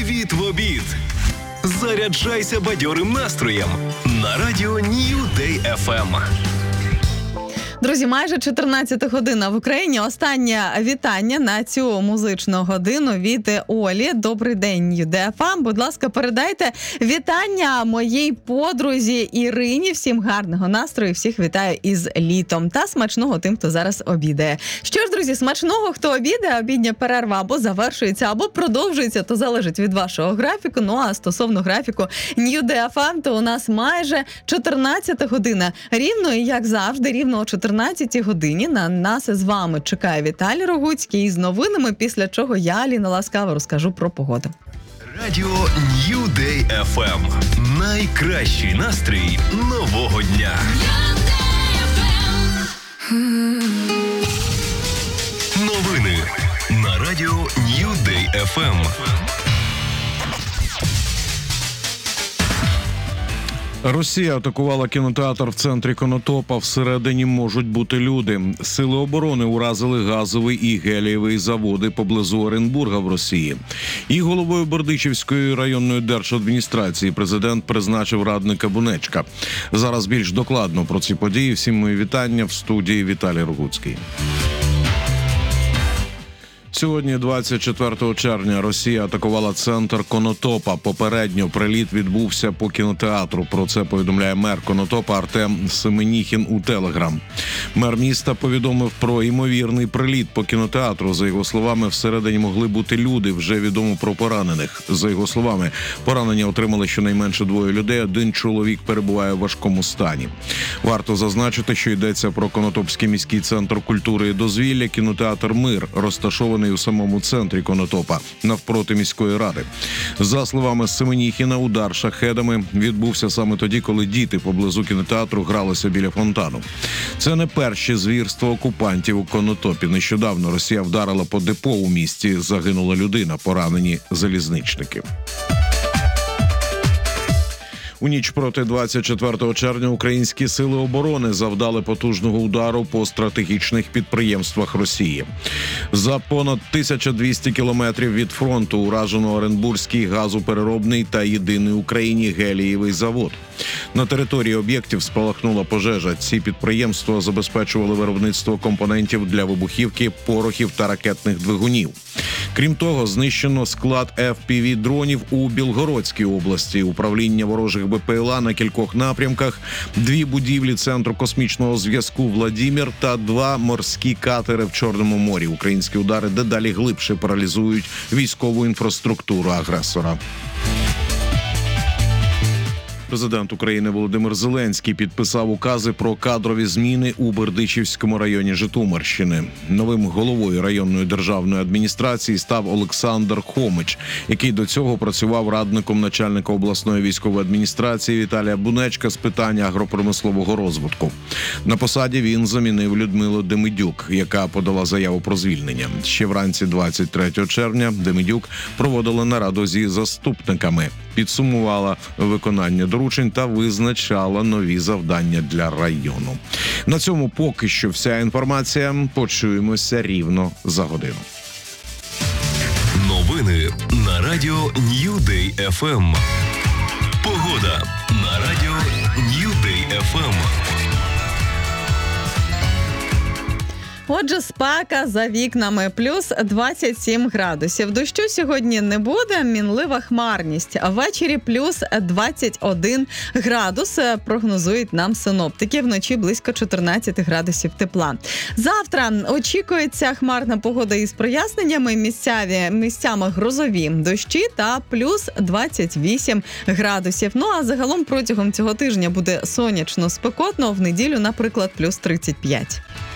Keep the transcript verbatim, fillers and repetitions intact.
Привіт в обід! Заряджайся бадьорим настроєм на радіо New Day еф ем. Друзі, майже чотирнадцята година в Україні. Останнє вітання на цю музичну годину від Олі. Добрий день, New Day еф ем. Будь ласка, передайте вітання моїй подрузі Ірині. Всім гарного настрою, всіх вітаю із літом. Та смачного тим, хто зараз обідає. Що ж, друзі, смачного, хто обідає, обідня перерва або завершується, або продовжується, то залежить від вашого графіку. Ну, а стосовно графіку New Day еф ем, то у нас майже чотирнадцята година. Рівно, і як завжди, рівно о чотирнадцятій годині на нас з вами чекає Віталій Рогуцький із новинами, після чого я, Аліна Ласкава, розкажу про погоду. Радіо New Day еф ем. Найкращий настрій нового дня. Новини на радіо New Day еф ем. Росія атакувала кінотеатр в центрі Конотопа. Всередині можуть бути люди. Сили оборони уразили газовий і гелієвий заводи поблизу Оренбурга в Росії. І головою Бердичівської районної держадміністрації президент призначив радника Бунечка. Зараз більш докладно про ці події. Всім мої вітання в студії Віталій Рогуцький. Сьогодні, двадцять четвертого червня, Росія атакувала центр Конотопа. Попередньо приліт відбувся по кінотеатру. Про це повідомляє мер Конотопа Артем Семеніхін у Телеграм. Мер міста повідомив про ймовірний приліт по кінотеатру. За його словами, всередині могли бути люди. Вже відомо про поранених. За його словами, поранення отримали щонайменше двоє людей. Один чоловік перебуває в важкому стані. Варто зазначити, що йдеться про Конотопський міський центр культури і дозвілля, кінотеатр «Мир», розташований у самому центрі Конотопа, навпроти міської ради. За словами Семеніхіна, удар шахедами відбувся саме тоді, коли діти поблизу кінотеатру гралися біля фонтану. Це не перше звірство окупантів у Конотопі. Нещодавно Росія вдарила по депо у місті. Загинула людина, поранені залізничники. У ніч проти двадцять четвертого червня українські сили оборони завдали потужного удару по стратегічних підприємствах Росії. За понад тисячу двісті кілометрів від фронту уражено Оренбурзький газопереробний та єдиний в Україні гелієвий завод. На території об'єктів спалахнула пожежа. Ці підприємства забезпечували виробництво компонентів для вибухівки, порохів та ракетних двигунів. Крім того, знищено склад еф пі ві-дронів у Білгородській області, управління ворожих бе пе ел а на кількох напрямках, дві будівлі Центру космічного зв'язку «Владімір» та два морські катери в Чорному морі. Українські удари дедалі глибше паралізують військову інфраструктуру агресора. Президент України Володимир Зеленський підписав укази про кадрові зміни у Бердичівському районі Житомирщини. Новим головою районної державної адміністрації став Олександр Хомич, який до цього працював радником начальника обласної військової адміністрації Віталія Бунечка з питань агропромислового розвитку. На посаді він замінив Людмилу Демидюк, яка подала заяву про звільнення. Ще вранці двадцять третього червня Демидюк проводила нараду зі заступниками, підсумувала виконання доручень та визначала нові завдання для району. На цьому поки що вся інформація. Почуємося рівно за годину. Новини на радіо New Day еф ем. Погода на радіо New Day еф ем. Отже, спека за вікнами, плюс двадцять сім градусів. Дощу сьогодні не буде, мінлива хмарність. А ввечері плюс двадцять один градус, прогнозують нам синоптики. Вночі близько чотирнадцять градусів тепла. Завтра очікується хмарна погода із проясненнями, місцеві, місцями грозові дощі та плюс двадцять вісім градусів. Ну а загалом протягом цього тижня буде сонячно, спекотно, в неділю, наприклад, плюс тридцять п'ять.